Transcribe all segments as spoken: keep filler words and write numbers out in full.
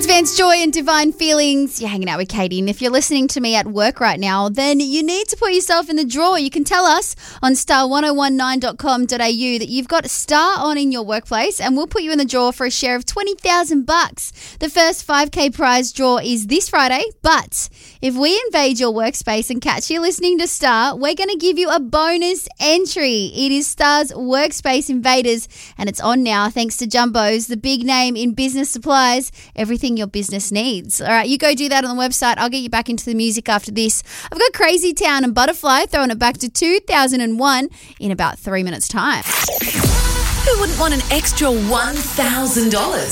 It's Vance Joy and Divine Feelings. You're hanging out with Katie, and if you're listening to me at work right now, then you need to put yourself in the draw. You can tell us on star ten nineteen dot com dot a u that you've got Star on in your workplace, and we'll put you in the draw for a share of twenty thousand bucks. The first five K prize draw is this Friday, but if we invade your workspace and catch you listening to Star, we're going to give you a bonus entry. It is Star's Workspace Invaders, and it's on now thanks to Jumbo's, the big name in business supplies, everything your business needs. All right, you go do that on the website. I'll get you back into the music after this. I've got Crazy Town and Butterfly throwing it back to two thousand one in about three minutes' time. Who wouldn't want an extra one thousand dollars?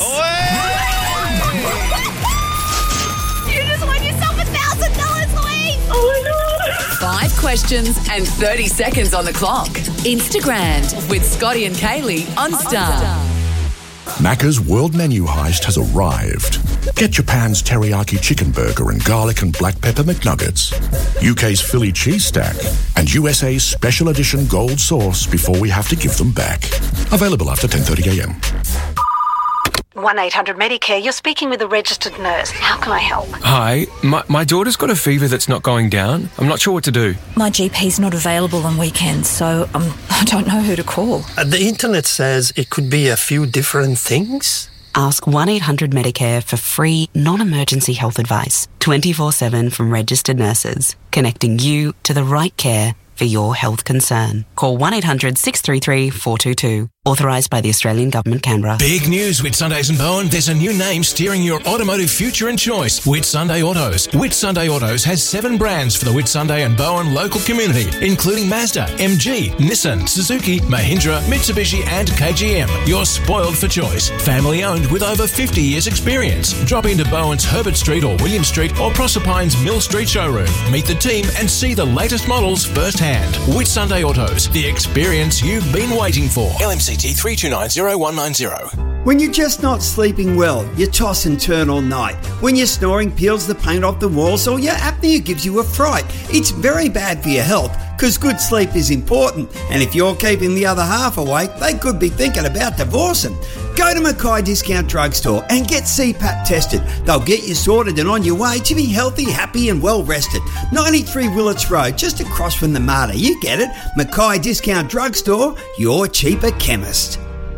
You just won yourself one thousand dollars, Louise! Oh my God! Five questions and thirty seconds on the clock. Instagram with Scotty and Kaylee on Star. Macca's World Menu Heist has arrived. Get Japan's teriyaki chicken burger and garlic and black pepper McNuggets, U K's Philly cheese stack, and U S A's special edition gold sauce before we have to give them back. Available after ten thirty a m. one eight hundred Medicare, you're speaking with a registered nurse. How can I help? Hi, my, my daughter's got a fever that's not going down. I'm not sure what to do. My G P's not available on weekends, so um, I don't know who to call. Uh, the internet says it could be a few different things. Ask one eight hundred Medicare for free, non-emergency health advice, twenty-four seven from registered nurses, connecting you to the right care for your health concern. Call one eight hundred six three three four two two. Authorised by the Australian Government, Canberra. Big news, Whitsundays and Bowen. There's a new name steering your automotive future and choice. Whitsunday Autos. Whitsunday Autos has seven brands for the Whitsunday and Bowen local community, including Mazda, M G, Nissan, Suzuki, Mahindra, Mitsubishi and K G M. You're spoiled for choice. Family owned with over fifty years experience. Drop into Bowen's Herbert Street or William Street or Proserpine's Mill Street showroom. Meet the team and see the latest models firsthand. Whitsunday Autos. The experience you've been waiting for. L M C T three two nine zero one nine zero. When you're just not sleeping well, you toss and turn all night. When your snoring peels the paint off the walls or your apnea gives you a fright, it's very bad for your health because good sleep is important. And if you're keeping the other half awake, they could be thinking about divorcing. Go to Mackay Discount Drugstore and get C PAP tested. They'll get you sorted and on your way to be healthy, happy and well rested. ninety-three Willits Road, just across from the Mater. You get it. Mackay Discount Drugstore, your cheaper chemist.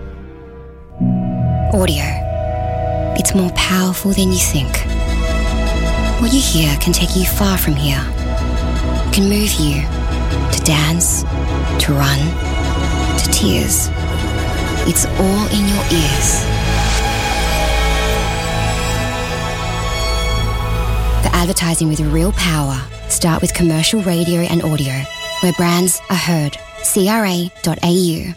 Audio. It's more powerful than you think. What you hear can take you far from here. It can move you to dance, to run, to tears. It's all in your ears. The advertising with real power. Start with commercial radio and audio, where brands are heard. C R A dot A U.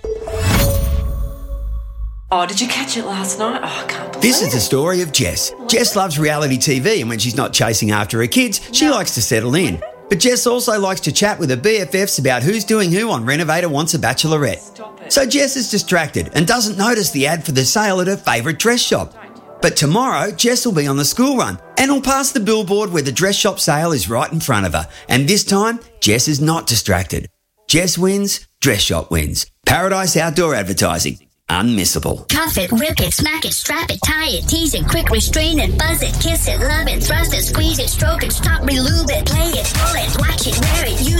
Oh, did you catch it last night? Oh, I can't believe This is the story of Jess. Jess loves reality T V, and when she's not chasing after her kids, she likes to settle in. But Jess also likes to chat with her B F Fs about who's doing who on Renovator Wants a Bachelorette. So Jess is distracted and doesn't notice the ad for the sale at her favourite dress shop. But tomorrow, Jess will be on the school run and will pass the billboard where the dress shop sale is right in front of her. And this time, Jess is not distracted. Jess wins, dress shop wins. Paradise Outdoor Advertising. Unmissable. Cuff it, rip it, smack it, strap it, tie it, tease it, quick restrain it, buzz it, kiss it, love it, thrust it, squeeze it, stroke it, stop, relube it, play it, pull it, watch it, wear it, use